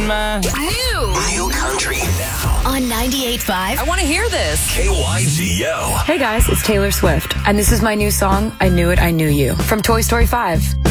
man. New country now On 98.5. I want to hear this. KYGO. Hey guys, it's Taylor Swift, and this is my new song, I Knew It, I Knew You, from Toy Story 5.